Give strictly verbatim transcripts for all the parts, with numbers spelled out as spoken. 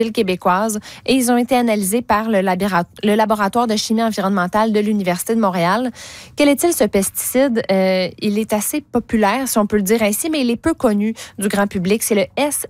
québécoise et ils ont été analysés par le, labora- le laboratoire de chimie environnementale de l'Université de Montréal. Quel est-il ce pesticide? Euh, il est assez populaire, si on peut le dire ainsi, mais il est peu connu du grand public. C'est le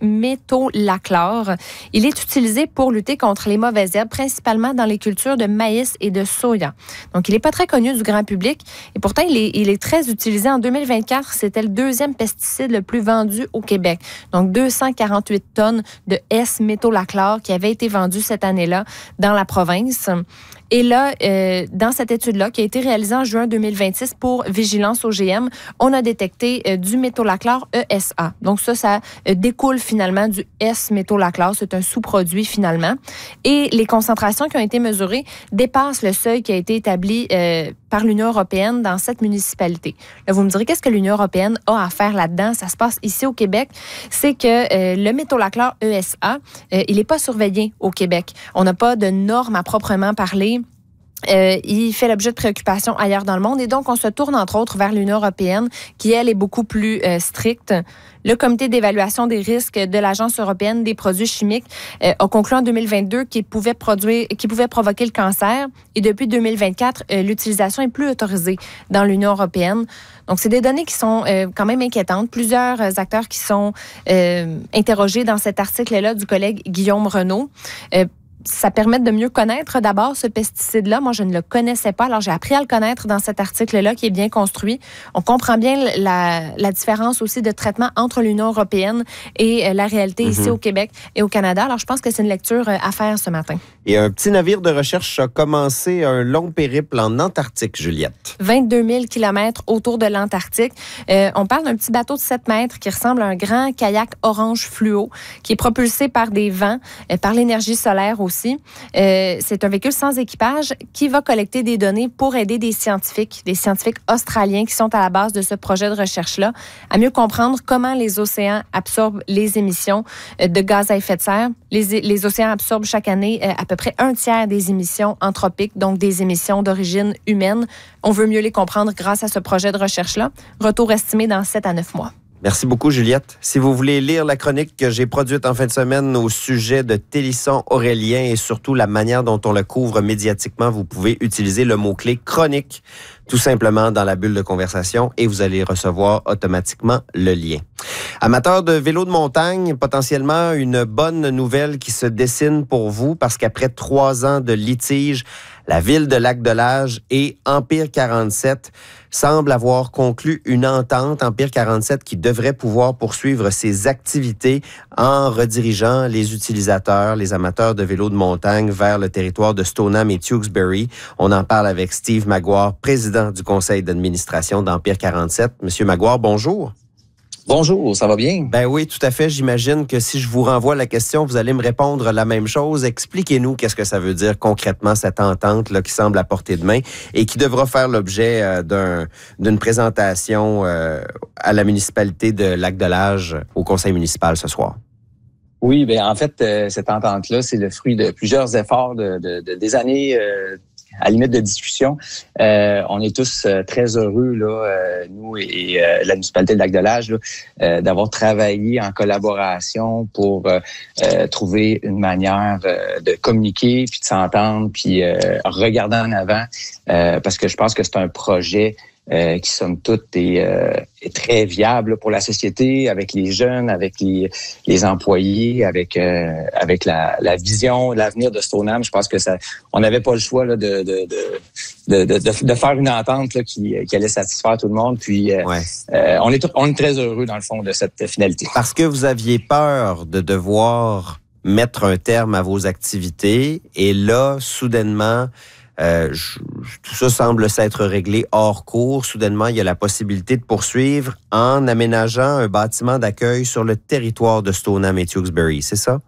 S-métolachlore. Il est utilisé pour lutter contre les mauvaises herbes, principalement dans les cultures de maïs et de soya. Donc, il n'est pas très connu du grand public et pourtant, il est, il est très utilisé. En deux mille vingt-quatre, c'était le deuxième pesticide le plus vendu au Québec. Donc, deux cent quarante-huit tonnes de S-métolachlore qui avait été vendu cette année-là dans la province. Et là, euh, dans cette étude-là, qui a été réalisée en juin deux mille vingt-six pour Vigilance O G M, on a détecté euh, du métolachlore E S A. Donc ça, ça euh, découle finalement du S-métolachlore. C'est un sous-produit finalement. Et les concentrations qui ont été mesurées dépassent le seuil qui a été établi euh, par l'Union européenne dans cette municipalité. Là, vous me direz, qu'est-ce que l'Union européenne a à faire là-dedans? Ça se passe ici au Québec. C'est que euh, le métolachlore E S A, euh, il n'est pas surveillé au Québec. On n'a pas de normes à proprement parler. Euh, il fait l'objet de préoccupations ailleurs dans le monde et donc on se tourne entre autres vers l'Union européenne qui, elle, est beaucoup plus euh, stricte. Le comité d'évaluation des risques de l'Agence européenne des produits chimiques euh, a conclu en deux mille vingt-deux qu'il pouvait produire, qu'il pouvait provoquer le cancer et depuis deux mille vingt-quatre, euh, l'utilisation est plus autorisée dans l'Union européenne. Donc, c'est des données qui sont euh, quand même inquiétantes. Plusieurs acteurs qui sont euh, interrogés dans cet article-là du collègue Guillaume Renaud. Euh, Ça permet de mieux connaître d'abord ce pesticide-là. Moi, je ne le connaissais pas. Alors, j'ai appris à le connaître dans cet article-là qui est bien construit. On comprend bien la, la différence aussi de traitement entre l'Union européenne et la réalité mm-hmm. ici au Québec et au Canada. Alors, je pense que c'est une lecture à faire ce matin. Et un petit navire de recherche a commencé un long périple en Antarctique, Juliette. vingt-deux mille kilomètres autour de l'Antarctique. Euh, on parle d'un petit bateau de sept mètres qui ressemble à un grand kayak orange fluo qui est propulsé par des vents, euh, par l'énergie solaire aussi. Aussi. Euh, c'est un véhicule sans équipage qui va collecter des données pour aider des scientifiques, des scientifiques australiens qui sont à la base de ce projet de recherche-là, à mieux comprendre comment les océans absorbent les émissions de gaz à effet de serre. Les, les océans absorbent chaque année euh, à peu près un tiers des émissions anthropiques, donc des émissions d'origine humaine. On veut mieux les comprendre grâce à ce projet de recherche-là. Retour estimé dans sept à neuf mois. Merci beaucoup, Juliette. Si vous voulez lire la chronique que j'ai produite en fin de semaine au sujet de Télisson Aurélien et surtout la manière dont on le couvre médiatiquement, vous pouvez utiliser le mot-clé « chronique » tout simplement dans la bulle de conversation et vous allez recevoir automatiquement le lien. Amateurs de vélo de montagne, potentiellement une bonne nouvelle qui se dessine pour vous parce qu'après trois ans de litige, la ville de Lac-de-L'Âge et Empire quarante-sept semblent avoir conclu une entente, Empire quarante-sept, qui devrait pouvoir poursuivre ses activités en redirigeant les utilisateurs, les amateurs de vélo de montagne vers le territoire de Stoneham et Tewksbury. On en parle avec Steve Maguire, président du conseil d'administration d'Empire quarante-sept. Monsieur Maguire, bonjour. Bonjour, ça va bien? Ben oui, tout à fait. J'imagine que si je vous renvoie la question, vous allez me répondre la même chose. Expliquez-nous qu'est-ce que ça veut dire concrètement, cette entente là qui semble à portée de main et qui devra faire l'objet euh, d'un, d'une présentation euh, à la municipalité de Lac-de-L'Âge au conseil municipal ce soir. Oui, bien en fait, euh, cette entente-là, c'est le fruit de plusieurs efforts de, de, de des années euh, à la limite de discussion. Euh, on est tous euh, très heureux, là, euh, nous et, et euh, la municipalité de Lac-de-L'Âge, là, euh, d'avoir travaillé en collaboration pour euh, euh, trouver une manière euh, de communiquer, puis de s'entendre, puis euh, regarder en avant, euh, parce que je pense que c'est un projet Euh, qui, somme toute, est, euh, est très viable pour la société, avec les jeunes, avec les, les employés, avec euh, avec la, la vision, l'avenir de Stoneham. Je pense que ça, on n'avait pas le choix là, de, de, de, de, de, de faire une entente là, qui, qui allait satisfaire tout le monde. Puis, euh, ouais. euh, on est on est très heureux, dans le fond, de cette finalité. Parce que vous aviez peur de devoir mettre un terme à vos activités, et là, soudainement, Euh, je, tout ça semble s'être réglé hors cours. Soudainement, il y a la possibilité de poursuivre en aménageant un bâtiment d'accueil sur le territoire de Stoneham et Tewksbury, c'est ça?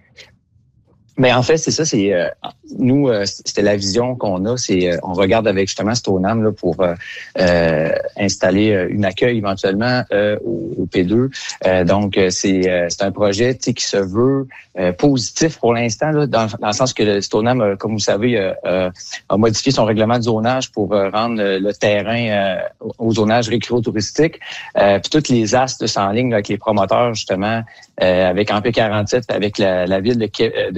Mais en fait, c'est ça, c'est euh, nous, euh, c'était la vision qu'on a, c'est euh, on regarde avec justement Stoneham là, pour euh, euh, installer euh, une accueil éventuellement euh, au, au P deux. Euh, donc, c'est euh, c'est un projet qui se veut euh, positif pour l'instant, là, dans, dans le sens que le Stoneham, euh, comme vous savez, euh, euh, a modifié son règlement de zonage pour euh, rendre euh, le terrain euh, au zonage récréotouristique. Euh, puis toutes les astres s'enlignent avec les promoteurs, justement, euh, avec Empire quarante-sept, avec la, la ville de Québec,